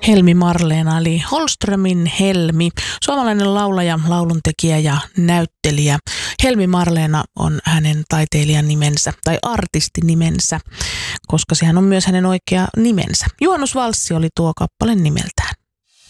Helmi Marleena eli Holmströmin Helmi, suomalainen laulaja, lauluntekijä ja näyttelijä. Helmi Marleena on hänen taiteilijan nimensä tai artistinimensä, koska sehän on myös hänen oikea nimensä. Juhannusvalssi oli tuo kappale nimeltään.